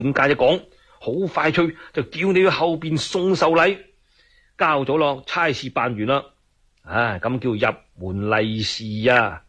管家一講，好快脆就叫你去後邊送壽禮，交咗咯，差事辦完啦，咁叫入門利是啊！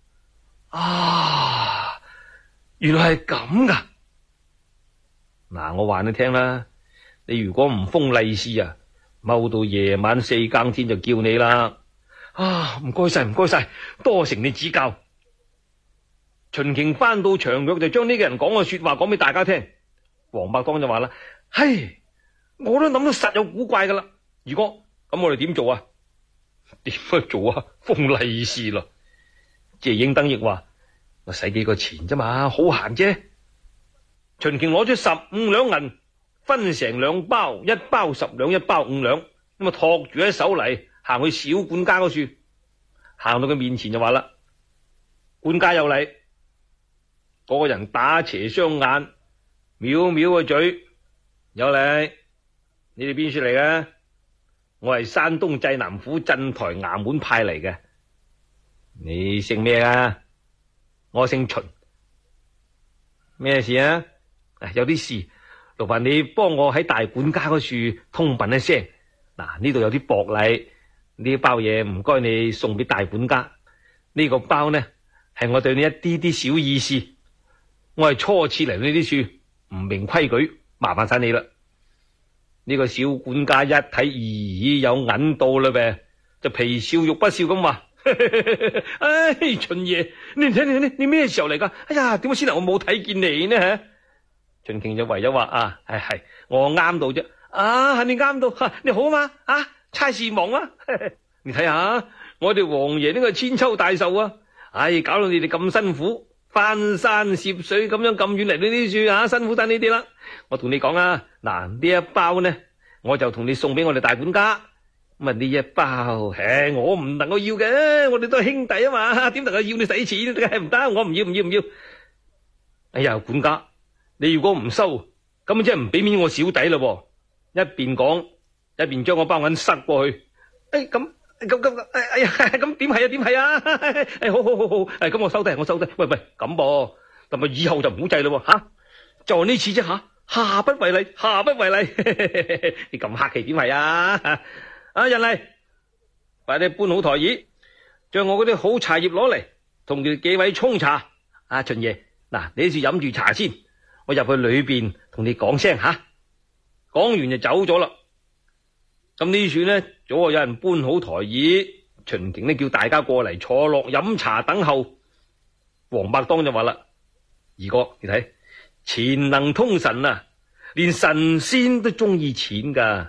啊，原來係咁噶！嗱，我話你聽啦，你如果唔封利是啊，踎到夜晚4更天就叫你啦。唔該晒，唔該晒，多承你指教。秦瓊翻到長腳就將呢個人講嘅說話講俾大家聽。王伯當就話啦：嘿，我都諗到實有古怪噶啦。如果咁，我哋點做啊？點樣做啊？封利是咯。謝英登亦話：我使幾個錢啫嘛，好閒啫。秦瓊攞出15兩銀，分成2包，一包10兩，一包5兩，咁啊托住喺手嚟，行去小管家嗰處，行到佢面前就話啦：管家有禮。嗰個人打斜雙眼，藐藐個嘴，有禮。你哋邊處嚟嘅？我係山東濟南府鎮台衙門派嚟嘅。你姓咩啊？我姓秦。咩事啊？有啲事，勞煩你幫我喺大管家嗰處通禀一聲。嗱，呢度有啲薄禮，呢包嘢唔該你送俾大管家。呢個包呢係我對你一啲啲小意思。我係初次嚟呢啲處，唔明規矩，麻煩晒你啦。呢個小管家一睇，咦，有銀到啦唄，就皮笑肉不笑咁話：唉，秦爺，你睇你咩時候嚟噶？哎呀，點解先頭我冇睇見你呢？秦瓊就唯有話：係我啱到啫。你啱到，你好嘛？差事忙啊？你睇下我哋王爺呢個千秋大壽啊！搞到你哋咁辛苦，翻山涉水咁樣咁遠嚟呢啲處，辛苦晒你哋啦。我同你講啊，嗱，呢一包呢，我就同你送俾我哋大管家。咁呢一包，我唔能夠要嘅，我哋都係兄弟啊嘛，點能夠要你使錢？梗係唔得，我唔要。哎呀，管家，你如果唔收，咁即係唔俾面我小弟咯。一邊講，一邊將我包銀塞過去。咁點係啊？好，咁我收低。喂，咁噃，咁咪以後就唔好制咯。就呢次啫下不為例。你咁客氣點係啊？人嚟，快啲搬好台椅，將我嗰啲好茶葉攞嚟，同住幾位沖茶。秦爺，嗱，你呢次飲住茶先，我入去裏邊同你講聲吓。講完就走咗啦。咁呢處呢，早有人搬好台椅，秦瓊呢叫大家過嚟坐落飲茶等候。王伯當就話啦：二哥，你睇錢能通神啊，連神仙都中意錢噶。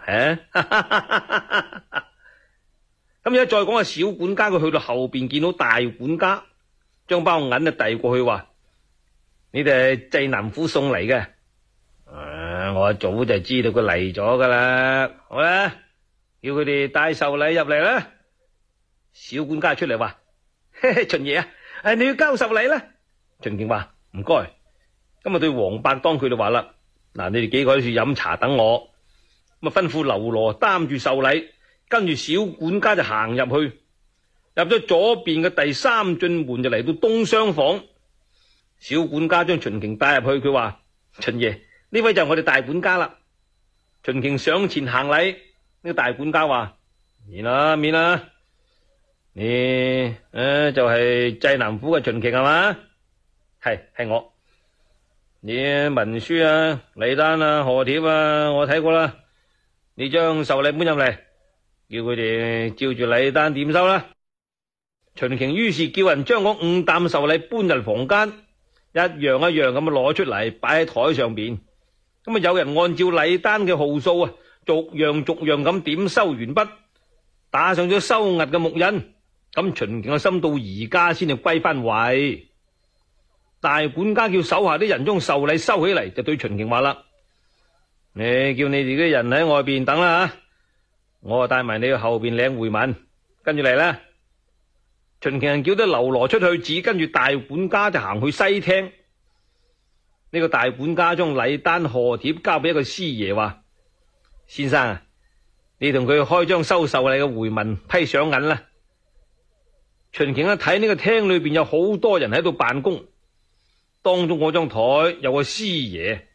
咁而家再講下小管家，佢去到後邊見到大管家，將包銀啊遞過去話：你哋係濟南府送嚟嘅。我早就知道佢嚟咗噶啦。好啦，叫佢哋帶壽禮入嚟啦。小管家出嚟話：秦爺啊，你要交壽禮啦。秦瓊話：唔該。今日對王伯當佢就話啦：嗱，你哋幾個喺處飲茶等我。咁吩咐劉羅擔住壽禮，跟住小管家就行入去，入咗左邊嘅第3進門就嚟到東廂房。小管家將秦瓊帶入去，佢話：秦爺，呢位就係我哋大管家啦。秦瓊上前行禮，呢個大管家話：免啦，你就係濟南府嘅秦瓊係嘛？係我。你文書啊、禮單啊、賀帖啊，我睇過啦。你將壽禮搬入嚟，叫佢哋照住禮單點收啦。秦瓊於是叫人將嗰5擔壽禮搬入房間，一樣咁攞出嚟擺喺台上邊。咁有人按照禮單嘅號數啊，逐樣咁點收完畢，打上咗收押嘅木印。咁秦瓊嘅心到而家先至歸翻位。大管家叫手下啲人將壽禮收起嚟，就對秦瓊話啦：你叫你自己人喺外邊等啦吓，我帶埋你去後邊領回文，跟住嚟啦。秦瓊人叫得劉羅出去，只跟住大管家就行去西廳。呢個大管家將禮單賀帖交俾一個師爺，話：先生啊，你同佢開張收壽禮嘅回文批上銀啦。秦瓊一睇呢個廳裏邊有好多人喺度辦公，當中嗰張台有個師爺，